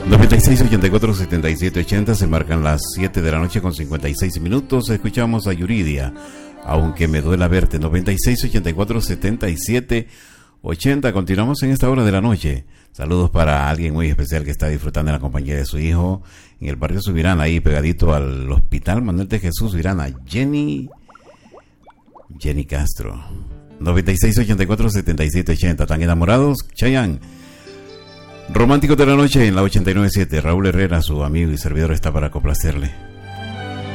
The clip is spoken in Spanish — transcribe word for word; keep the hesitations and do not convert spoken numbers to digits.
noventa y seis, ochenta y cuatro, setenta y siete, ochenta. Se marcan las siete de la noche con cincuenta y seis minutos. Escuchamos a Yuridia, aunque me duela verte. Noventa y seis, ochenta y cuatro, setenta y siete, ochenta. Continuamos en esta hora de la noche. Saludos para alguien muy especial que está disfrutando de la compañía de su hijo en el barrio Subirana, ahí pegadito al Hospital Manuel de Jesús Subirana. Jenny Jenny Castro. Noventa y seis, ochenta y cuatro, setenta y siete, ochenta. ¿Están enamorados? Chayanne. Romántico de la noche en la ochenta y nueve punto siete. Raúl Herrera, su amigo y servidor, está para complacerle.